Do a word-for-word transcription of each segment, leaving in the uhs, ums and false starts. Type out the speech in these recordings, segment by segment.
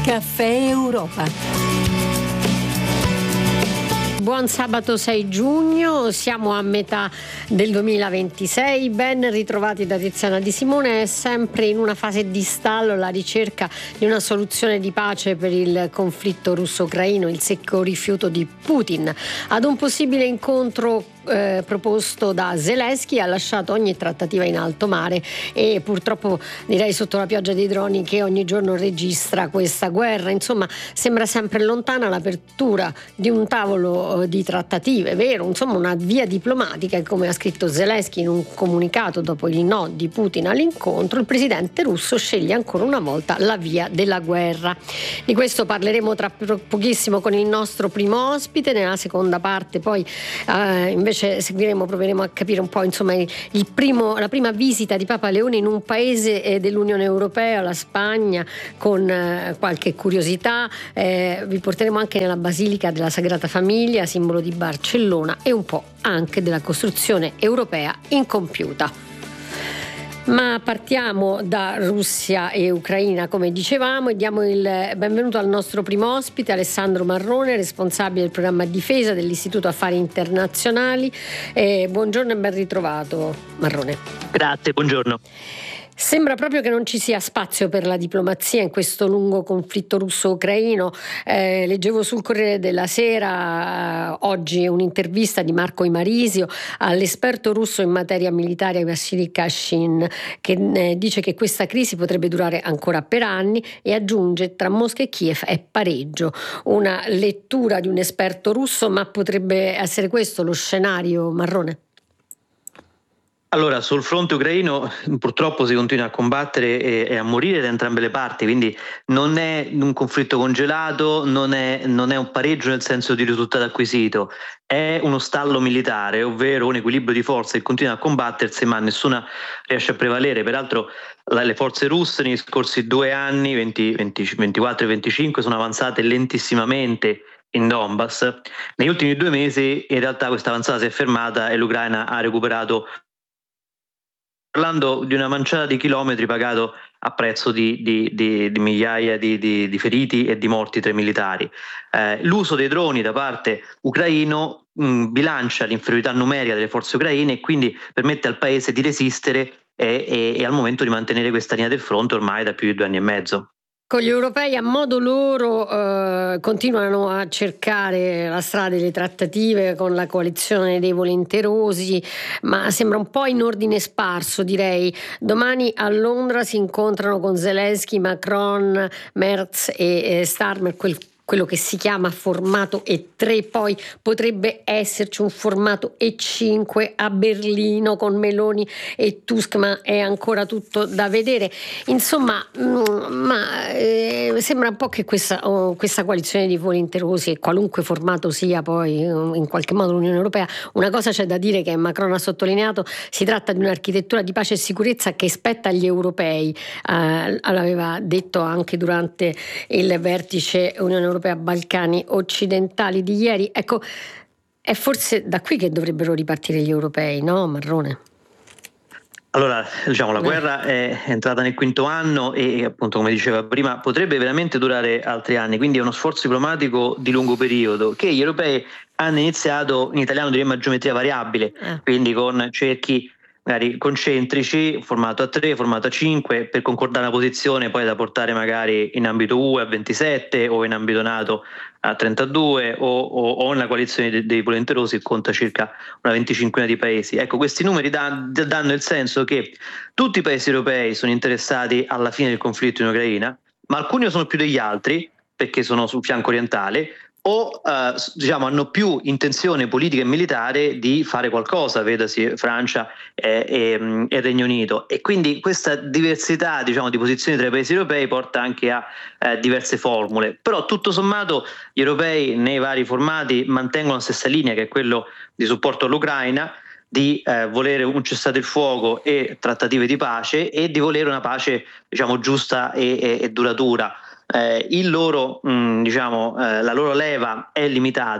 Caffè Europa. Buon sabato sei giugno, siamo a metà del duemilaventisei, ben ritrovati da Tiziana Di Simone. È sempre in una fase di stallo la ricerca di una soluzione di pace per il conflitto russo-ucraino, il secco rifiuto di Putin ad un possibile incontro Eh, proposto da Zelensky ha lasciato ogni trattativa in alto mare e purtroppo direi sotto la pioggia dei droni che ogni giorno registra questa guerra. Insomma, sembra sempre lontana l'apertura di un tavolo eh, di trattative, vero? Insomma, una via diplomatica, e come ha scritto Zelensky in un comunicato dopo il no di Putin all'incontro, il presidente russo sceglie ancora una volta la via della guerra. Di questo parleremo tra pochissimo con il nostro primo ospite. Nella seconda parte poi eh, invece seguiremo, proveremo a capire un po' insomma il primo, la prima visita di Papa Leone in un paese eh, dell'Unione Europea, la Spagna, con eh, qualche curiosità. Eh, vi porteremo anche nella Basilica della Sagrada Famiglia, simbolo di Barcellona, e un po' anche della costruzione europea incompiuta. Ma partiamo da Russia e Ucraina, come dicevamo, e diamo il benvenuto al nostro primo ospite, Alessandro Marrone, responsabile del programma Difesa dell'Istituto Affari Internazionali. Eh, buongiorno e ben ritrovato, Marrone. Grazie, buongiorno. Sembra proprio che non ci sia spazio per la diplomazia in questo lungo conflitto russo-ucraino. Eh, leggevo sul Corriere della Sera eh, oggi un'intervista di Marco Imarisio all'esperto russo in materia militare Vassily Kashin, che eh, dice che questa crisi potrebbe durare ancora per anni e aggiunge: tra Mosca e Kiev è pareggio. Una lettura di un esperto russo, ma potrebbe essere questo lo scenario, Marrone? Allora, sul fronte ucraino purtroppo si continua a combattere e, e a morire da entrambe le parti, quindi non è un conflitto congelato, non è, non è un pareggio nel senso di risultato acquisito, è uno stallo militare, ovvero un equilibrio di forze che continua a combattersi ma nessuna riesce a prevalere. Peraltro la, le forze russe negli scorsi due anni, venti, venti, ventiquattro e venticinque, sono avanzate lentissimamente in Donbass. Negli ultimi due mesi in realtà questa avanzata si è fermata e l'Ucraina ha recuperato, parlando di una manciata di chilometri pagato a prezzo di, di, di, di migliaia di, di, di feriti e di morti tra i militari. Eh, l'uso dei droni da parte ucraino mh, bilancia l'inferiorità numerica delle forze ucraine e quindi permette al paese di resistere e, e, e al momento di mantenere questa linea del fronte ormai da più di due anni e mezzo. Con gli europei a modo loro eh, continuano a cercare la strada delle trattative con la coalizione dei volenterosi, ma sembra un po' in ordine sparso, direi. Domani a Londra si incontrano con Zelensky, Macron, Merz e, e Starmer, quel quello che si chiama formato E tre, poi potrebbe esserci un formato E cinque a Berlino con Meloni e Tusk, ma è ancora tutto da vedere. Insomma, mh, ma eh, sembra un po' che questa, oh, questa coalizione di volenterosi, e qualunque formato sia poi in qualche modo l'Unione Europea, una cosa c'è da dire che Macron ha sottolineato: si tratta di un'architettura di pace e sicurezza che spetta agli europei. Eh, l'aveva detto anche durante il vertice Unione Europea Balcani occidentali di ieri. Ecco, è forse da qui che dovrebbero ripartire gli europei, no, Marrone? Allora, diciamo, la guerra è entrata nel quinto anno e appunto, come diceva prima, potrebbe veramente durare altri anni, quindi è uno sforzo diplomatico di lungo periodo che gli europei hanno iniziato, in italiano diremmo a geometria variabile, eh. quindi con cerchi magari concentrici, formato a tre, formato a cinque, per concordare una posizione poi da portare magari in ambito U E a ventisette o in ambito NATO a trentadue o, o, o una coalizione dei, dei volenterosi che conta circa una venticinquina di paesi. Ecco, questi numeri da, danno il senso che tutti i paesi europei sono interessati alla fine del conflitto in Ucraina, ma alcuni lo sono più degli altri perché sono sul fianco orientale, o eh, diciamo hanno più intenzione politica e militare di fare qualcosa, vedasi Francia e, e, e Regno Unito, e quindi questa diversità, diciamo, di posizioni tra i paesi europei porta anche a eh, diverse formule. Però tutto sommato gli europei nei vari formati mantengono la stessa linea, che è quello di supporto all'Ucraina, di eh, volere un cessate il fuoco e trattative di pace, e di volere una pace, diciamo, giusta e, e, e duratura. Eh, il loro, mh, diciamo, eh, la loro leva è limitata,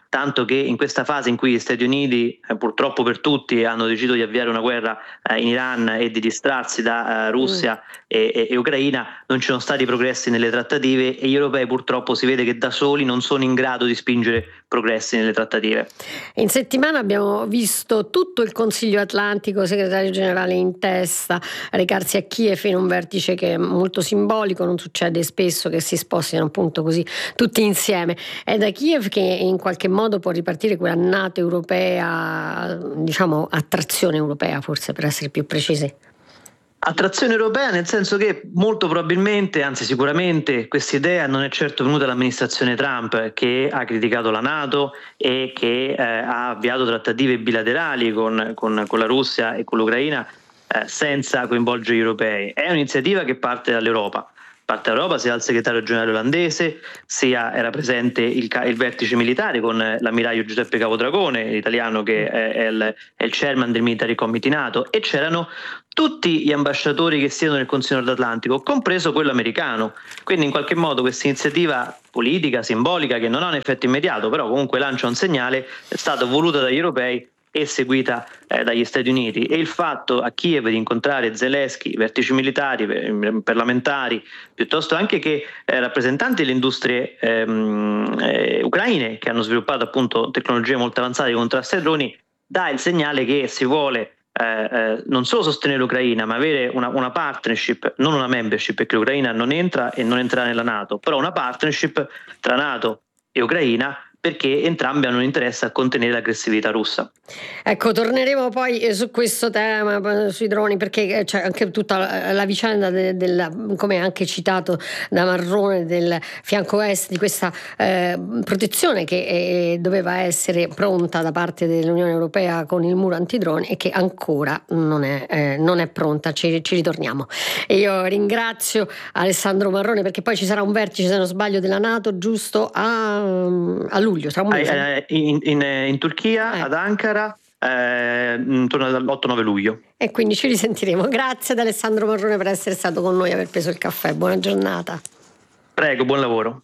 tanto che in questa fase in cui gli Stati Uniti, eh, purtroppo per tutti, hanno deciso di avviare una guerra eh, in Iran e di distrarsi da eh, Russia mm. e, e, e Ucraina, non ci sono stati progressi nelle trattative e gli europei purtroppo si vede che da soli non sono in grado di spingere progressi nelle trattative. In settimana abbiamo visto tutto il Consiglio Atlantico, segretario generale in testa, recarsi a Kiev in un vertice che è molto simbolico, non succede spesso che si spostino appunto così tutti insieme. È da Kiev che in qualche modo può ripartire quella NATO europea, diciamo attrazione europea forse per essere più precisi. Attrazione europea nel senso che molto probabilmente, anzi sicuramente, questa idea non è certo venuta dall'amministrazione Trump, che ha criticato la NATO e che eh, ha avviato trattative bilaterali con, con, con la Russia e con l'Ucraina eh, senza coinvolgere gli europei. È un'iniziativa che parte dall'Europa. Parte dall'Europa, sia il segretario generale olandese, sia era presente il, il vertice militare con l'ammiraglio Giuseppe Capodragone, l'italiano che è, è, il, è il chairman del Military Committee NATO, e c'erano tutti gli ambasciatori che siedono nel Consiglio Nord Atlantico, compreso quello americano. Quindi in qualche modo questa iniziativa politica, simbolica, che non ha un effetto immediato, però comunque lancia un segnale, è stata voluta dagli europei e seguita eh, dagli Stati Uniti, e il fatto a Kiev di incontrare Zelensky, vertici militari, parlamentari, piuttosto anche che eh, rappresentanti delle industrie ehm, eh, ucraine che hanno sviluppato appunto tecnologie molto avanzate di contrasto ai droni, dà il segnale che si vuole eh, eh, non solo sostenere l'Ucraina, ma avere una, una partnership, non una membership, perché l'Ucraina non entra e non entrerà nella NATO, però una partnership tra NATO e Ucraina, perché entrambi hanno un interesse a contenere l'aggressività russa. Ecco, torneremo poi su questo tema, sui droni, perché c'è anche tutta la, la vicenda del, del, come anche citato da Marrone, del fianco est, di questa eh, protezione che eh, doveva essere pronta da parte dell'Unione Europea con il muro antidroni e che ancora non è, eh, non è pronta. Ci, ci ritorniamo. E io ringrazio Alessandro Marrone, perché poi ci sarà un vertice, se non sbaglio, della NATO, giusto, a, a luglio, tra un mese. Eh, in, in, in Turchia, eh. ad Ankara, eh, intorno all'otto nove luglio. E quindi ci risentiremo. Grazie ad Alessandro Marrone per essere stato con noi e aver preso il caffè. Buona giornata. Prego, buon lavoro.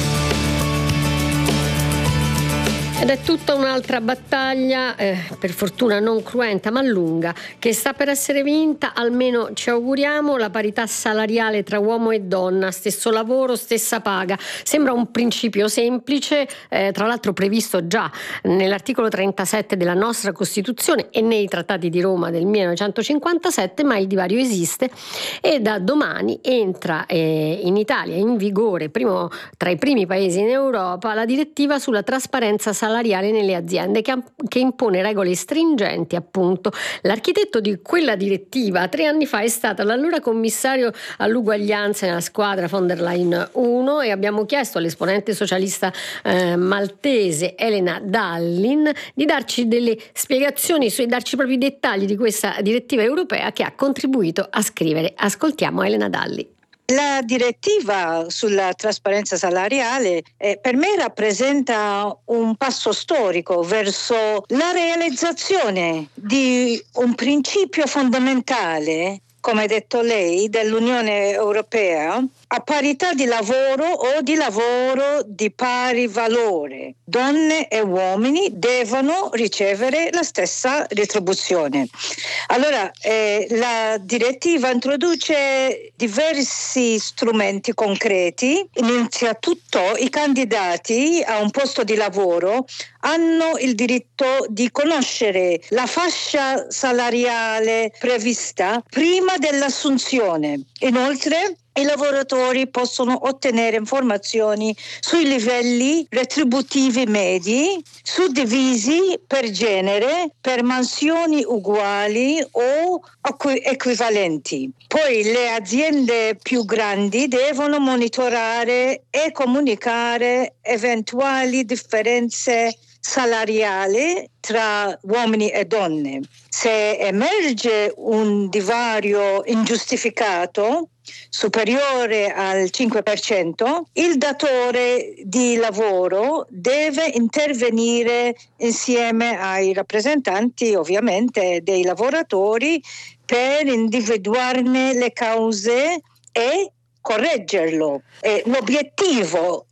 Ed è tutta un'altra battaglia, eh, per fortuna non cruenta ma lunga, che sta per essere vinta, almeno ci auguriamo. La parità salariale tra uomo e donna, stesso lavoro, stessa paga. Sembra un principio semplice, eh, tra l'altro previsto già nell'articolo trentasette della nostra Costituzione e nei trattati di Roma del millenovecentocinquantasette, ma il divario esiste e da domani entra eh, in Italia in vigore, primo, tra i primi paesi in Europa, la direttiva sulla trasparenza salariale salariale nelle aziende, che, che impone regole stringenti, appunto. L'architetto di quella direttiva tre anni fa è stata l'allora commissario all'uguaglianza nella squadra von der Leyen uno, e abbiamo chiesto all'esponente socialista eh, maltese Elena Dallin di darci delle spiegazioni, su, darci proprio i dettagli di questa direttiva europea che ha contribuito a scrivere. Ascoltiamo Elena Dallin. La direttiva sulla trasparenza salariale eh, per me rappresenta un passo storico verso la realizzazione di un principio fondamentale, come ha detto lei, dell'Unione Europea, a parità di lavoro o di lavoro di pari valore. Donne e uomini devono ricevere la stessa retribuzione. Allora, eh, la direttiva introduce diversi strumenti concreti. Innanzitutto, i candidati a un posto di lavoro hanno il diritto di conoscere la fascia salariale prevista prima dell'assunzione. Inoltre, i lavoratori possono ottenere informazioni sui livelli retributivi medi, suddivisi per genere, per mansioni uguali o equivalenti. Poi le aziende più grandi devono monitorare e comunicare eventuali differenze salariali tra uomini e donne. Se emerge un divario ingiustificato superiore al cinque per cento, il datore di lavoro deve intervenire insieme ai rappresentanti, ovviamente, dei lavoratori per individuarne le cause e correggerlo. E l'obiettivo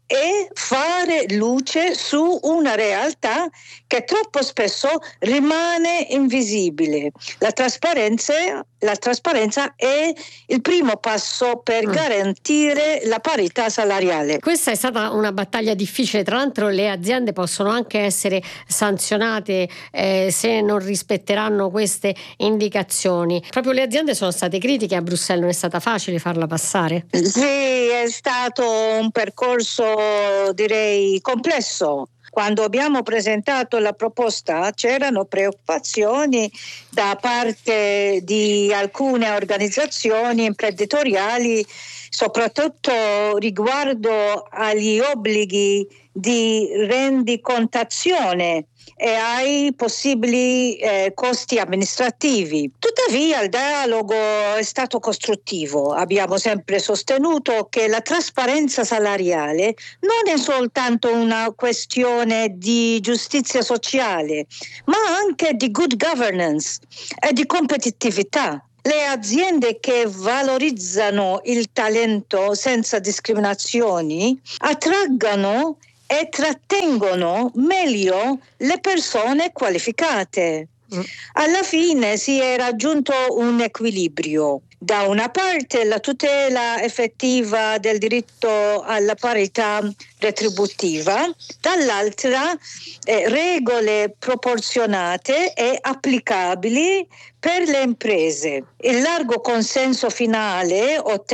e fare luce su una realtà che troppo spesso rimane invisibile. La trasparenza, la trasparenza è il primo passo per mm. garantire la parità salariale. Questa è stata una battaglia difficile, tra l'altro le aziende possono anche essere sanzionate eh, se non rispetteranno queste indicazioni. Proprio le aziende sono state critiche, a Bruxelles non è stata facile farla passare. Sì, è stato un percorso direi complesso. Quando abbiamo presentato la proposta c'erano preoccupazioni da parte di alcune organizzazioni imprenditoriali, soprattutto riguardo agli obblighi di rendicontazione e ai possibili eh, costi amministrativi. Tuttavia il dialogo è stato costruttivo. Abbiamo sempre sostenuto che la trasparenza salariale non è soltanto una questione di giustizia sociale, ma anche di good governance e di competitività. Le aziende che valorizzano il talento senza discriminazioni attraggono e trattengono meglio le persone qualificate. Mm. Alla fine si è raggiunto un equilibrio. Da una parte la tutela effettiva del diritto alla parità retributiva, dall'altra eh, regole proporzionate e applicabili per le imprese. Il largo consenso finale ottenuto